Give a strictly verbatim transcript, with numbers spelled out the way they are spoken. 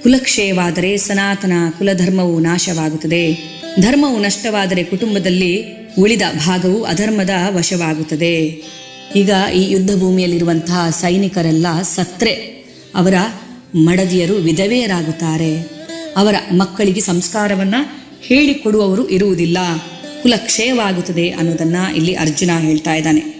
ಕುಲಕ್ಷಯವಾದರೆ ಸನಾತನ ಕುಲಧರ್ಮವು ನಾಶವಾಗುತ್ತದೆ. ಧರ್ಮವು ನಷ್ಟವಾದರೆ ಕುಟುಂಬದಲ್ಲಿ ಉಳಿದ ಭಾಗವು ಅಧರ್ಮದ ವಶವಾಗುತ್ತದೆ. ಈಗ ಈ ಯುದ್ಧ ಭೂಮಿಯಲ್ಲಿರುವಂತಹ ಸೈನಿಕರೆಲ್ಲ ಸತ್ರೆ ಅವರ ಮಡದಿಯರು ವಿಧವೆಯರಾಗುತ್ತಾರೆ. ಅವರ ಮಕ್ಕಳಿಗೆ ಸಂಸ್ಕಾರವನ್ನ ಹೇಳಿಕೊಡುವವರು ಇರುವುದಿಲ್ಲ, ಕುಲಕ್ಷಯವಾಗುತ್ತದೆ ಅನ್ನೋದನ್ನ ಇಲ್ಲಿ ಅರ್ಜುನ ಹೇಳ್ತಾ ಇದ್ದಾನೆ.